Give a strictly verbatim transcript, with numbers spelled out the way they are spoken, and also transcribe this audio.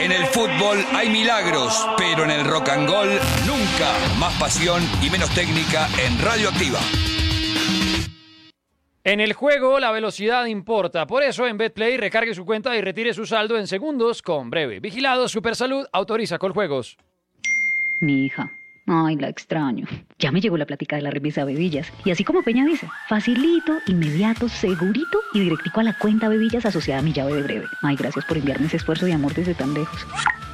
En el fútbol hay milagros, pero en el rock and roll nunca. Más pasión y menos técnica en Radioactiva. En el juego la velocidad importa, por eso en BetPlay recargue su cuenta y retire su saldo en segundos con Breve. Vigilado Supersalud, autoriza Coljuegos. Mi hija, ay, la extraño. Ya me llegó la plática de la remesa Bebillas. Y así como Peña dice, facilito, inmediato, segurito y directico a la cuenta Bebillas asociada a mi llave de Breve. Ay, gracias por enviarme ese esfuerzo y amor desde tan lejos.